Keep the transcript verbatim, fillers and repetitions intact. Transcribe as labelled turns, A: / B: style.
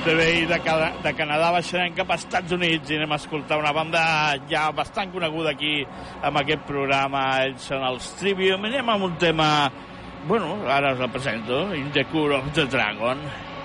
A: T V I de, de Canadà baixarem cap als Estats Units i anem a escoltar una banda ja bastant coneguda aquí amb aquest programa. Ells són els Trivium. Anem amb un tema, bueno, ara us la presento, In the Court of the Dragon.